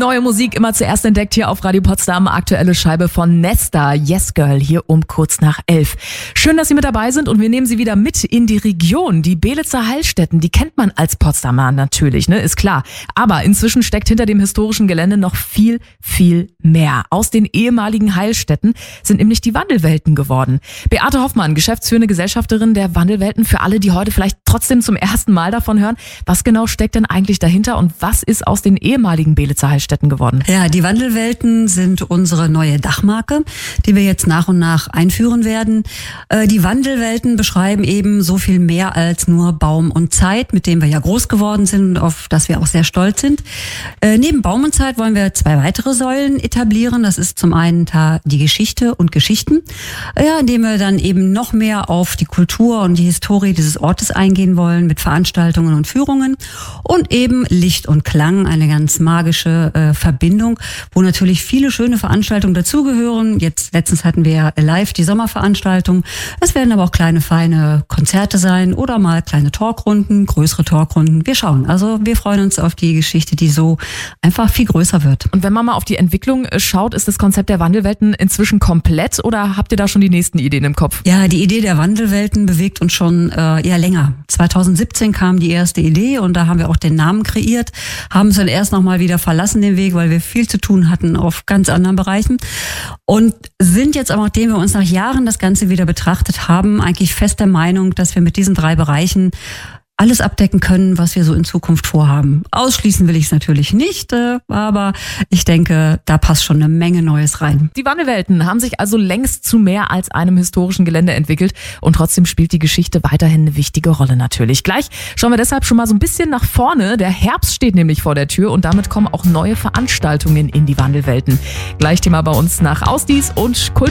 Neue Musik immer zuerst entdeckt hier auf Radio Potsdam. Aktuelle Scheibe von Nesta, Yes Girl, hier um kurz nach 11. Schön, dass Sie mit dabei sind und wir nehmen Sie wieder mit in die Region. Die Beelitzer Heilstätten, die kennt man als Potsdamer natürlich, ne, ist klar. Aber inzwischen steckt hinter dem historischen Gelände noch viel, viel mehr. Aus den ehemaligen Heilstätten sind nämlich die Wandelwelten geworden. Beate Hoffmann, geschäftsführende Gesellschafterin der Wandelwelten, für alle, die heute vielleicht trotzdem zum ersten Mal davon hören. Was genau steckt denn eigentlich dahinter und was ist aus den ehemaligen Beelitzer Heilstätten geworden? Ja, die Wandelwelten sind unsere neue Dachmarke, die wir jetzt nach und nach einführen werden. Die Wandelwelten beschreiben eben so viel mehr als nur Baum und Zeit, mit dem wir ja groß geworden sind und auf das wir auch sehr stolz sind. Neben Baum und Zeit wollen wir 2 weitere Säulen etablieren. Das ist zum einen die Geschichte und Geschichten, indem wir dann eben noch mehr auf die Kultur und die Historie dieses Ortes eingehen wollen mit Veranstaltungen und Führungen und eben Licht und Klang, eine ganz magische Verbindung, wo natürlich viele schöne Veranstaltungen dazugehören. Letztens hatten wir live die Sommerveranstaltung. Es werden aber auch kleine, feine Konzerte sein oder mal kleine Talkrunden, größere Talkrunden. Wir schauen. Also wir freuen uns auf die Geschichte, die so einfach viel größer wird. Und wenn man mal auf die Entwicklung schaut, ist das Konzept der Wandelwelten inzwischen komplett oder habt ihr da schon die nächsten Ideen im Kopf? Ja, die Idee der Wandelwelten bewegt uns schon eher länger. 2017 kam die erste Idee und da haben wir auch den Namen kreiert, haben es dann erst nochmal wieder verlassen den Weg, weil wir viel zu tun hatten auf ganz anderen Bereichen und sind jetzt aber, nachdem wir uns nach Jahren das Ganze wieder betrachtet haben, eigentlich fest der Meinung, dass wir mit diesen 3 Bereichen alles abdecken können, was wir so in Zukunft vorhaben. Ausschließen will ich es natürlich nicht, aber ich denke, da passt schon eine Menge Neues rein. Die Wandelwelten haben sich also längst zu mehr als einem historischen Gelände entwickelt und trotzdem spielt die Geschichte weiterhin eine wichtige Rolle natürlich. Gleich schauen wir deshalb schon mal so ein bisschen nach vorne. Der Herbst steht nämlich vor der Tür und damit kommen auch neue Veranstaltungen in die Wandelwelten. Gleich Thema bei uns nach Ausdies und Kultur.